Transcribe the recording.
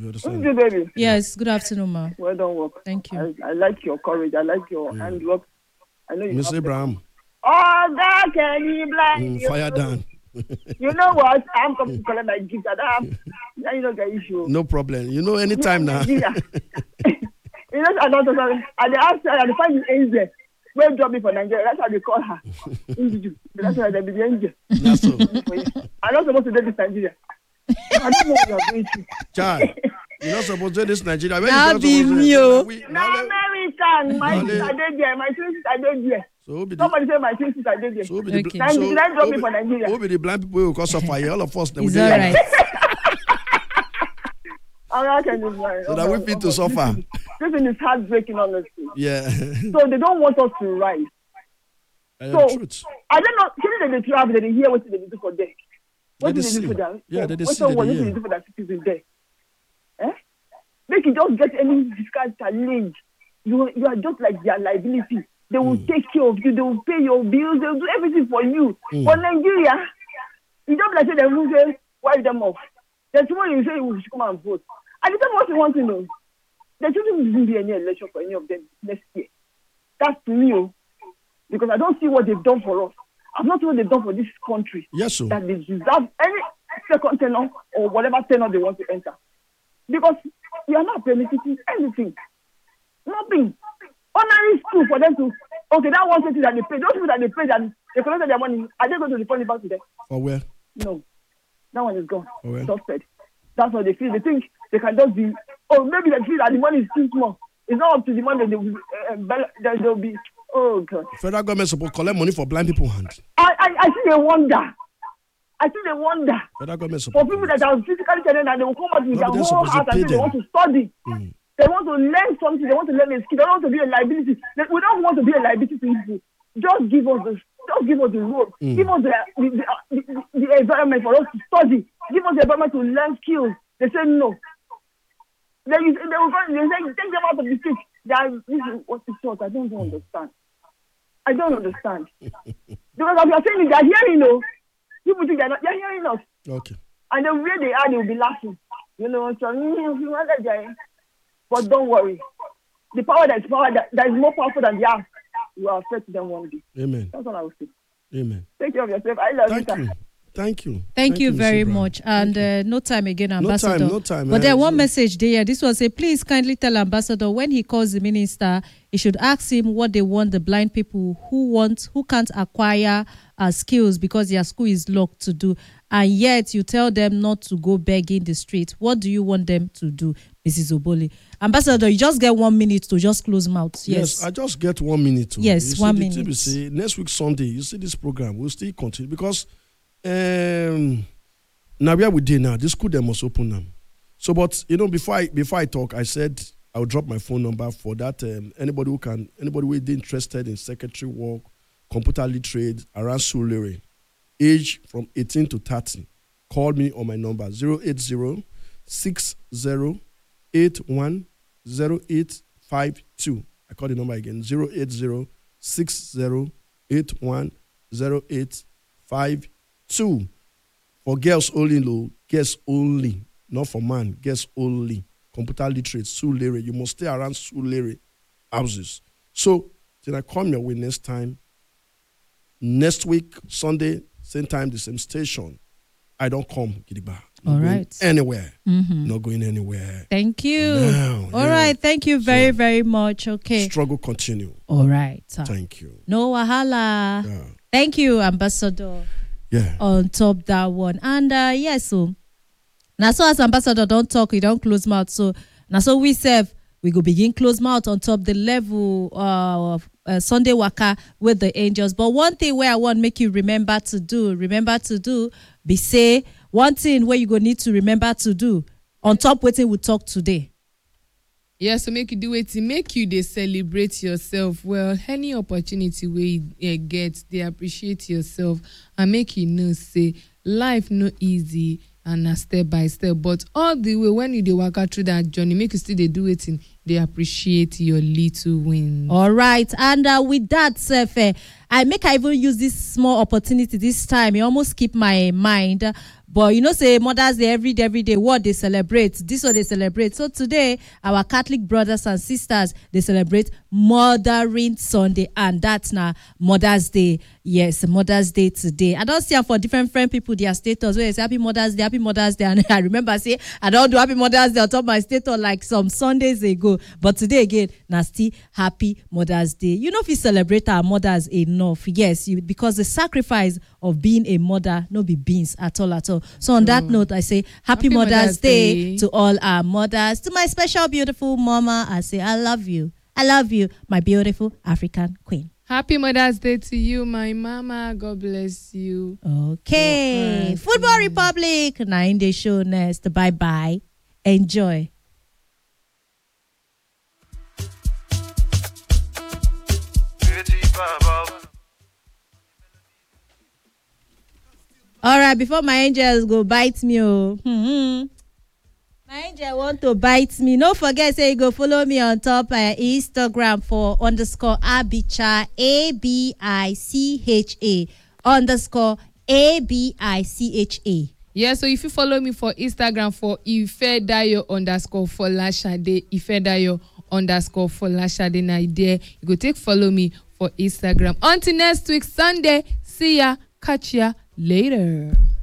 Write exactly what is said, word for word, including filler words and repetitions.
You understand? You, baby. Yes, good afternoon, ma. Well done, work. Thank you. I, I like your courage. I like your mm. handwork. I know you. Mister Abraham. Oh, God, can you blind mm, Fire down. You know what? I'm coming to collect my gift. I don't have, you know, the issue. No problem. You know, anytime now. You know, I don't know. And they ask her, and they find the angel. Where drop me for Nigeria. That's how they call her. That's why they be the angel. That's so. I'm not supposed to do this Nigeria. I don't know what you're going to. Child, you're not supposed to do this Nigeria. That be me. No, American. My sister did there. My twin sister did there. So the, somebody say my twin sister did there. So be the, okay. Then so, drop so me for Nigeria. Who be the blind people who cause suffer? All of us. It's all right. So that we fit to suffer. This thing is heartbreaking, honestly. Yeah. So they don't want us to rise. I so truth. I don't know. Can they travel? They hear what they do for them. What did they, they do for them? Yeah, they, they what see. What they did they do for their citizens there? Eh? They can just get any fiscal challenge. You, you are just like their liability. They will mm. take care of you. They will pay your bills. They will do everything for you. Mm. For Nigeria, you don't like say they will say wipe them off. Then tomorrow you say we should come and vote. And the time what you want to know, there shouldn't be any election for any of them next year. That's new. Because I don't see what they've done for us. I've not seen what they've done for this country. Yes, sir. That they deserve any second tenor or whatever tenor they want to enter. Because we are not permitting anything. Nothing. Ordinary school for them to, okay, that one thing that they pay, those people that they pay that they collected their money, are they going to refund it back to them? For where? No. That one is gone. For where? Suspect. That's what they feel. They think they can just be, oh, maybe they feel that the money is too small. It's not up to the money they will, uh, that they'll be, oh, God. Federal government supposed to collect money for blind people hand. I, I, I see they wonder. I see they wonder. Federal government for people that are physically challenged and they will come out with no, their whole heart and say they want to study. Mm. They want to learn something. They want to learn a skill. They don't want to be a liability. They, we don't want to be a liability to people. Just give us the, just give us the road. Mm. Give us the the, the, the the environment for us to study. Give us the environment to learn skills. They say no. They, they will go, they say take them out of the street. They are, this is what it's taught. I don't understand. I don't understand. Because as you are saying, they are hearing, you know, people think they are not. They are hearing us. Okay. And the way they are, they will be laughing. You know, so but don't worry. The power that is power that, that is more powerful than the earth will affect them one day. Amen. That's what I would say. Amen. Take care of yourself. I love Thank you. you. Thank you. Thank, Thank you you very Mister much. And uh, no time again, Ambassador. No time, no time. But uh, there one so message there. This was a please kindly tell Ambassador when he calls the minister, he should ask him what they want the blind people who want, who can't acquire uh, skills because their school is locked to do. And yet you tell them not to go begging the street. What do you want them to do, Missus Oboli? Ambassador, you just get one minute to just close mouth. Yes, yes I just get one minute. To, yes, you one see, minute. T B C, next week, Sunday, you see this program. We'll still continue because um, now we are with day now. This school, they must open them. So, but, you know, before I before I talk, I said I'll drop my phone number for that. Um, anybody who can, anybody who is interested in secretary work, computer literate around Sulere, age from eighteen to thirty. Call me on my number zero eight zero six zero eight one zero eight five two. I call the number again zero eight zero six zero eight one zero eight five two. For girls only, low, girls only, not for man, girls only. Computer literate, Sulere. You must stay around Sulere houses. So, till I come your way next time, next week, Sunday, same time, the same station. I don't come, Gidigba. All right. Anywhere. Mm-hmm. Not going anywhere. Thank you. Now, All yeah. right. Thank you very, so, very much. Okay. Struggle continue. All right. Thank you. No wahala. Yeah. Thank you, Ambassador. Yeah. On top that one. And uh, yes, yeah, so now so as Ambassador don't talk, we don't close mouth. So now so we serve, we go begin close mouth on top the level uh, of uh, Sunday Waka with the angels. But one thing where I want make you remember to do, remember to do, be say one thing where you go need to remember to do on top waiting we talk today. Yeah, so make you do it to make you they celebrate yourself. Well, any opportunity where you uh, get, they appreciate yourself and make you know say life no easy and a step by step. But all the way when you dey walk through that journey, make you still they do it in they appreciate your little wins. All right, and uh, with that, Seth, uh, I make I even use this small opportunity this time. It almost keep my mind but you know say Mother's Day every day every day what they celebrate, this what they celebrate. So today our Catholic brothers and sisters, they celebrate Mothering Sunday, and that's now Mother's Day. Yes, Mother's Day today. I don't see them for different friend people their status where they say happy Mother's Day, happy Mother's Day, and I remember say I don't do happy Mother's Day on top of my status like some Sundays ago, but today again nasty happy Mother's Day. You know if you celebrate our mothers enough, yes, you, because the sacrifice of being a mother no be beans at all at all. So on that note, I say happy, happy Mother's, Mother's Day, Day to all our mothers. To my special beautiful mama, I say I love you. I love you, my beautiful African queen. Happy Mother's Day to you, my mama. God bless you. Okay. Oh, Football Republic. Nine day show next. Bye bye. Enjoy. All right, before my angels go bite me, oh. Mm-hmm. My angel want to bite me. No forget, say you go follow me on top uh, Instagram for underscore Abicha, A B I C H A, underscore A B I C H A. Yeah, so if you follow me for Instagram for Ifedayo underscore Folashade, Ifedayo underscore Folashade, na there, you go take follow me for Instagram. Until next week, Sunday. See ya. Catch ya later.